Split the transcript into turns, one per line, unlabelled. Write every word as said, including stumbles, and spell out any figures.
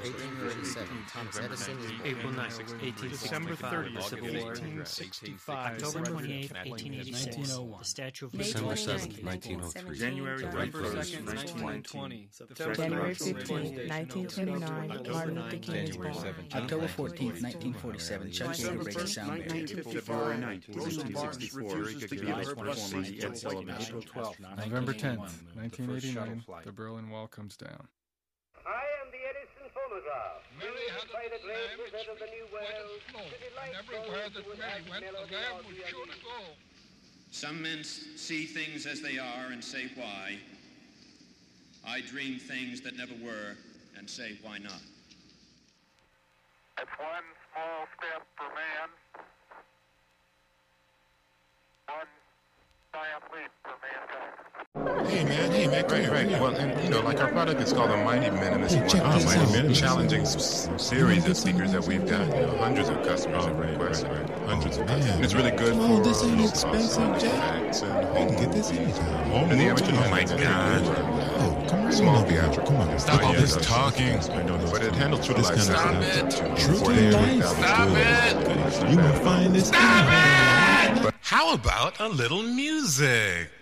eighteen forty-seven, Thomas Edison is born.
April ninth, eighteen sixty-five, the Civil War.
eighteen sixty-five,
October twenty-eighth, eighteen eighty-six,
nineteen oh one.
the Statue of
December
Liberty.
seventh, nineteen oh three.
January
thirty-first,
nineteen twenty.
January fifteenth, nineteen twenty-nine, Martin Luther King is born.
October fourteenth, nineteen forty-seven, Chuck Yeager breaks the sound barrier.
February nineteenth, nineteen sixty-four,
April twelfth,
November tenth, nineteen eighty-nine, the Berlin Wall comes down.
I am the Edison phonograph.
Mary had
by the
a
great
lamb
wizard of the New World.
and everywhere that Mary went, the lamb was sure to go.
Some men see things as they are and say why. I dream things that never were and say why not.
It's one small step for man, one giant leap for mankind.
Hey man, hey man, right, right. Well, and you know, like our product is called the Mighty Minimus
Hey,
One.
check
Oh,
this
Mighty
out.
Minimus, challenging s- series of speakers that we've got. You know, hundreds of customers have requested, hundreds of customers. And it's really good
Come on,
for
this ain't
uh,
expensive, Jack.
effects and
You
home.
can get this anytime.
And the amateur, oh my God.
Oh, come right
Small
on up here.
theatrical.
Come on.
Stop
all
all
this
this
talking.
But it handles true to
This
life.
kind of
Stop
stuff.
it.
True to life.
Stop
it. You will find this. Stop it.
How about a little music?